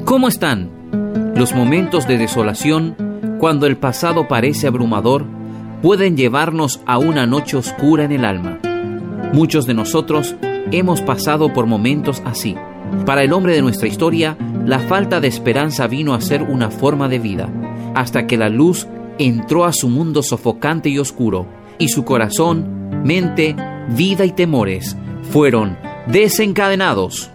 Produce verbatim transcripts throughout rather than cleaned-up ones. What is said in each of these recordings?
¿Cómo están? Los momentos de desolación, cuando el pasado parece abrumador, pueden llevarnos a una noche oscura en el alma. Muchos de nosotros hemos pasado por momentos así. Para el hombre de nuestra historia, la falta de esperanza vino a ser una forma de vida, hasta que la luz entró a su mundo sofocante y oscuro, y su corazón, mente, vida y temores fueron desencadenados.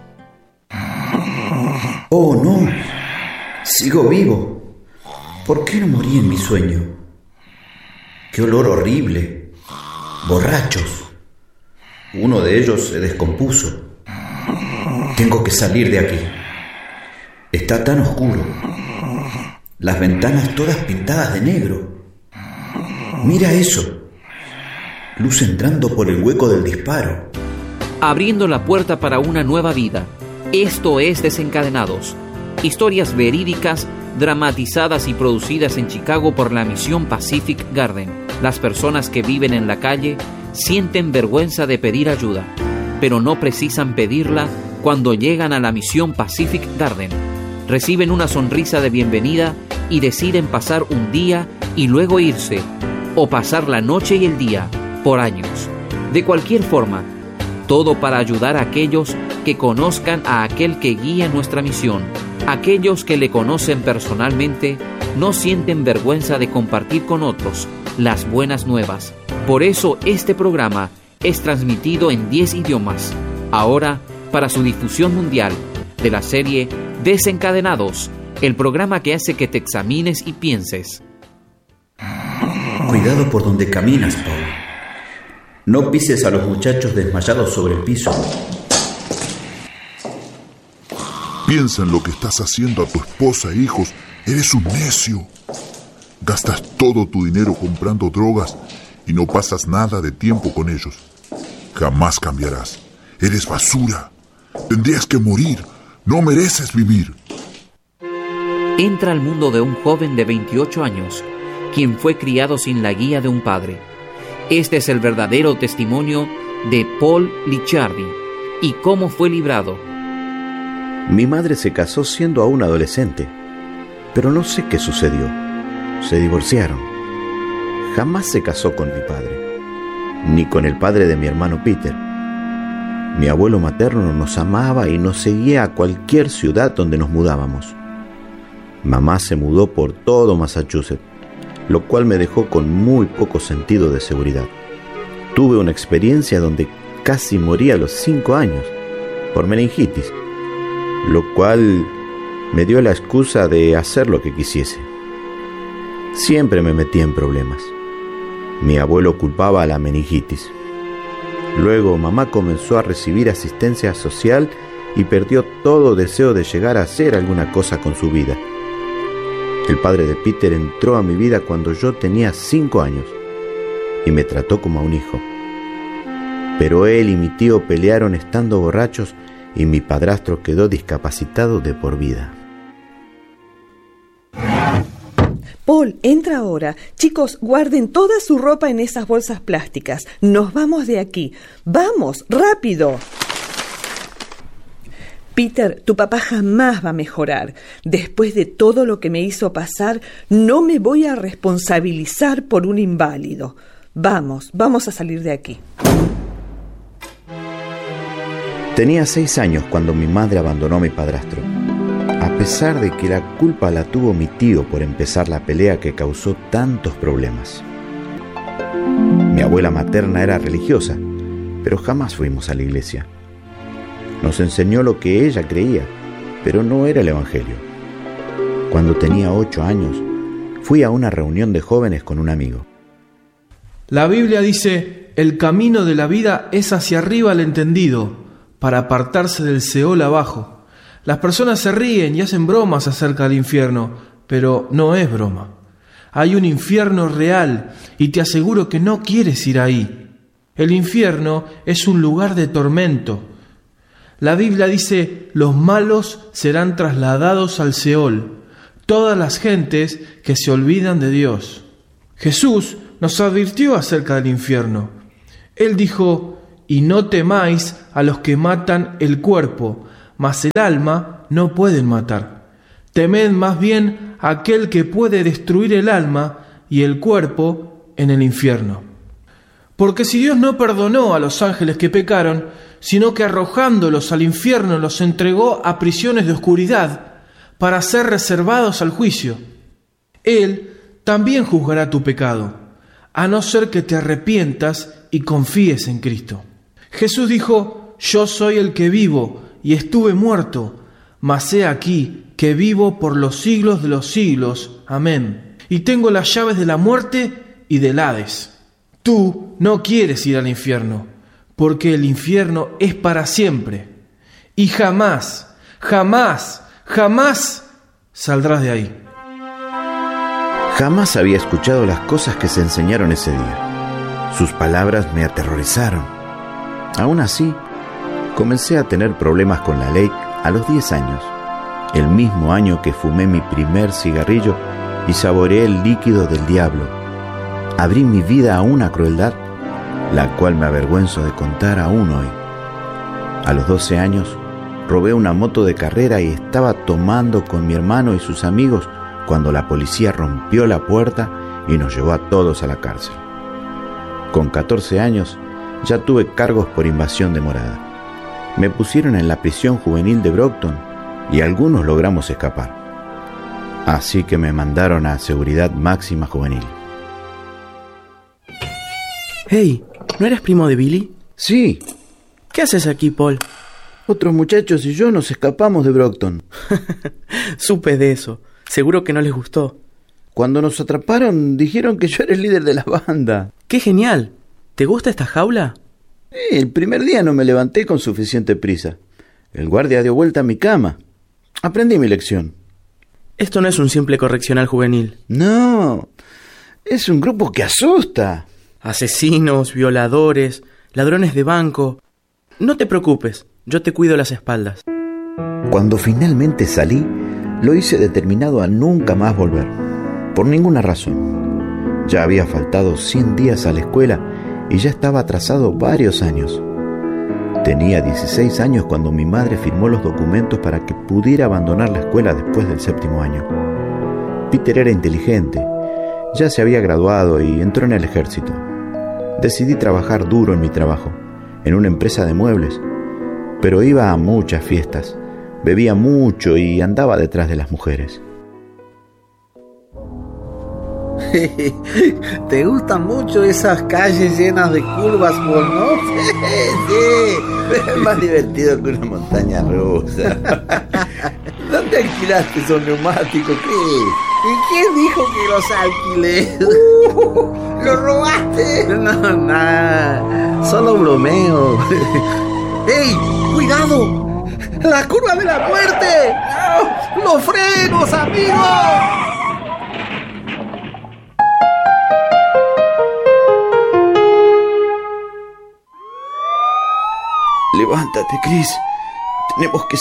Oh, no. Sigo vivo. ¿Por qué no morí en mi sueño? ¡Qué olor horrible! Borrachos. Uno de ellos se descompuso. Tengo que salir de aquí. Está tan oscuro. Las ventanas todas pintadas de negro. Mira eso. Luz entrando por el hueco del disparo. Abriendo la puerta para una nueva vida. Esto es Desencadenados. Historias verídicas, dramatizadas y producidas en Chicago por la Misión Pacific Garden. Las personas que viven en la calle sienten vergüenza de pedir ayuda, pero no precisan pedirla cuando llegan a la Misión Pacific Garden. Reciben una sonrisa de bienvenida y deciden pasar un día y luego irse, o pasar la noche y el día, por años. De cualquier forma, todo para ayudar a aquellos que conozcan a aquel que guía nuestra misión. Aquellos que le conocen personalmente no sienten vergüenza de compartir con otros las buenas nuevas. Por eso este programa es transmitido en diez idiomas. Ahora, para su difusión mundial, de la serie Desencadenados, el programa que hace que te examines y pienses. Cuidado por donde caminas, Paul. No pises a los muchachos desmayados sobre el piso. Piensa en lo que estás haciendo a tu esposa e hijos. Eres un necio. Gastas todo tu dinero comprando drogas y no pasas nada de tiempo con ellos. Jamás cambiarás. Eres basura. Tendrías que morir. No mereces vivir. Entra al mundo de un joven de veintiocho años, quien fue criado sin la guía de un padre. Este es el verdadero testimonio de Paul Licciardi y cómo fue librado. Mi madre se casó siendo aún adolescente, pero no sé qué sucedió. Se divorciaron. Jamás se casó con mi padre, ni con el padre de mi hermano Peter. Mi abuelo materno nos amaba y nos seguía a cualquier ciudad donde nos mudábamos. Mamá se mudó por todo Massachusetts, lo cual me dejó con muy poco sentido de seguridad. Tuve una experiencia donde casi morí a los cinco años por meningitis, lo cual me dio la excusa de hacer lo que quisiese. Siempre me metí en problemas. Mi abuelo culpaba a la meningitis. Luego mamá comenzó a recibir asistencia social y perdió todo deseo de llegar a hacer alguna cosa con su vida. El padre de Peter entró a mi vida cuando yo tenía cinco años y me trató como a un hijo. Pero él y mi tío pelearon estando borrachos y mi padrastro quedó discapacitado de por vida. Paul, entra ahora. Chicos, guarden toda su ropa en esas bolsas plásticas. Nos vamos de aquí. ¡Vamos, rápido! Peter, tu papá jamás va a mejorar. Después de todo lo que me hizo pasar, no me voy a responsabilizar por un inválido. Vamos, vamos a salir de aquí. Tenía seis años cuando mi madre abandonó a mi padrastro. A pesar de que la culpa la tuvo mi tío por empezar la pelea que causó tantos problemas. Mi abuela materna era religiosa, pero jamás fuimos a la iglesia. Nos enseñó lo que ella creía, pero no era el evangelio. Cuando tenía ocho años, fui a una reunión de jóvenes con un amigo. La Biblia dice, el camino de la vida es hacia arriba al entendido, para apartarse del Seol abajo. Las personas se ríen y hacen bromas acerca del infierno, pero no es broma. Hay un infierno real y te aseguro que no quieres ir ahí. El infierno es un lugar de tormento. La Biblia dice, los malos serán trasladados al Seol, todas las gentes que se olvidan de Dios. Jesús nos advirtió acerca del infierno. Él dijo, y no temáis a los que matan el cuerpo, mas el alma no pueden matar. Temed más bien a aquel que puede destruir el alma y el cuerpo en el infierno. Porque si Dios no perdonó a los ángeles que pecaron, sino que arrojándolos al infierno los entregó a prisiones de oscuridad para ser reservados al juicio, Él también juzgará tu pecado, a no ser que te arrepientas y confíes en Cristo. Jesús dijo: yo soy el que vivo y estuve muerto, mas he aquí que vivo por los siglos de los siglos. Amén. Y tengo las llaves de la muerte y del Hades. Tú no quieres ir al infierno, porque el infierno es para siempre, y jamás, jamás, jamás saldrás de ahí. Jamás había escuchado las cosas que se enseñaron ese día. Sus palabras me aterrorizaron. Aún así, comencé a tener problemas con la ley a los diez años, el mismo año que fumé mi primer cigarrillo y saboreé el líquido del diablo. Abrí mi vida a una crueldad, la cual me avergüenzo de contar aún hoy. A los doce años, robé una moto de carrera y estaba tomando con mi hermano y sus amigos cuando la policía rompió la puerta y nos llevó a todos a la cárcel. Con catorce años, ya tuve cargos por invasión de morada. Me pusieron en la prisión juvenil de Brockton y algunos logramos escapar. Así que me mandaron a seguridad máxima juvenil. Hey, ¿no eres primo de Billy? Sí. ¿Qué haces aquí, Paul? Otros muchachos y yo nos escapamos de Brockton. Supe de eso. Seguro que no les gustó. Cuando nos atraparon, dijeron que yo era el líder de la banda. ¡Qué genial! ¿Te gusta esta jaula? Sí, el primer día no me levanté con suficiente prisa. El guardia dio vuelta a mi cama. Aprendí mi lección. Esto no es un simple correccional juvenil. No, es un grupo que asusta. Asesinos, violadores, ladrones de banco. No te preocupes, yo te cuido las espaldas. Cuando finalmente salí, lo hice determinado a nunca más volver. Por ninguna razón. Ya había faltado cien días a la escuela y ya estaba atrasado varios años. Tenía dieciséis años cuando mi madre firmó los documentos para que pudiera abandonar la escuela después del séptimo año. Peter era inteligente, ya se había graduado y entró en el ejército. Decidí trabajar duro en mi trabajo, en una empresa de muebles, pero iba a muchas fiestas, bebía mucho y andaba detrás de las mujeres. ¿Te gustan mucho esas calles llenas de curvas, Paul, no? Sí, es más divertido que una montaña rusa. ¿Dónde alquilaste esos neumáticos? ¿Qué? ¿Y quién dijo que los alquilé? Uh, ¿Lo robaste? No, nada, solo bromeo. ¡Ey, cuidado! ¡La curva de la muerte! ¡No! ¡Los frenos, amigos! Levántate, Chris. Tenemos que